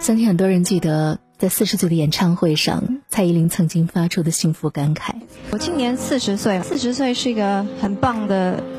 相信很多人记得在40岁的演唱会上，蔡依林曾经发出的幸福感慨。 我今年40岁，40岁是一个很棒的